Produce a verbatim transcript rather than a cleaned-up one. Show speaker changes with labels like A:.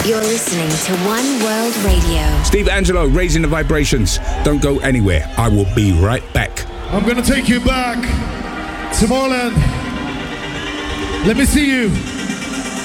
A: You're listening to One World Radio.
B: Steve Angelo, raising the vibrations. Don't go anywhere. I will be right back.
C: I'm gonna take you back to Moreland. Let me see you.